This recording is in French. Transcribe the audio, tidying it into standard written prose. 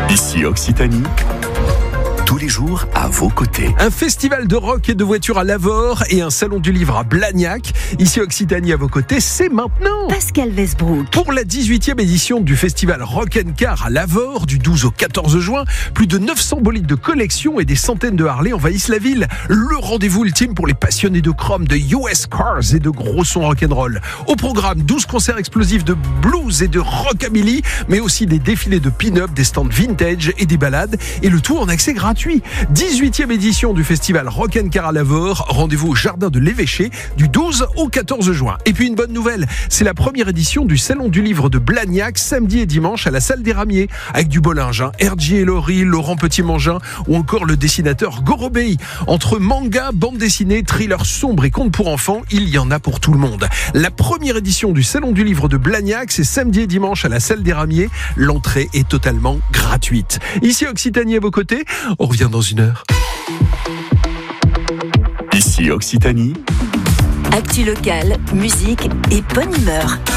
Ici Occitanie, tous les jours à vos côtés. Un festival de rock et de voitures à Lavore et un salon du livre à Blagnac. Ici Occitanie à vos côtés, c'est maintenant. Pascal Westbrook. Pour la 18e édition du festival Rock & Car à Lavore, du 12 au 14 juin, plus de 900 bolides de collection et des centaines de Harley envahissent la ville. Le rendez-vous ultime pour les passionnés de chrome, de US Cars et de gros sons rock'n'roll. Au programme, 12 concerts explosifs de blues et de rockabilly, mais aussi des défilés de pin-up, des stands vintage et des balades, et le tout en accès gratuit. 18e édition du festival Rock & Car à Lavore. Rendez-vous au jardin de l'Évêché du 12 au 14 juin. Et puis une bonne nouvelle, c'est la première édition du salon du livre de Blagnac, samedi et dimanche à la salle des Ramiers, avec du Bollinge, R.J. et Laurie, Laurent Petit-Mangin ou encore le dessinateur Gorobei. Entre manga, bande dessinée, thriller sombre et contes pour enfants, il y en a pour tout le monde. La première édition du salon du livre de Blagnac, c'est samedi et dimanche à la salle des Ramiers. L'entrée est totalement gratuite. Ici Occitanie à vos côtés, on revient dans une heure. Ici Occitanie. Actu locale, musique et bonne humeur.